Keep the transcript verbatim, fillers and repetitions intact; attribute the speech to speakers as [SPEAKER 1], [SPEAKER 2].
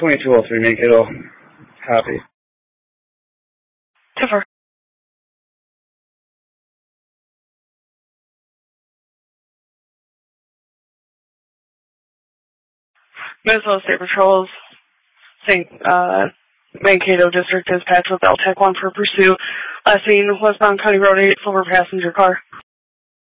[SPEAKER 1] twenty-two oh three, Mankato. Copy.
[SPEAKER 2] two four. Minnesota State Patrols, Saint uh, Mankato District Dispatch with L TEC one for pursuit. Last seen westbound County Road eight, silver passenger car.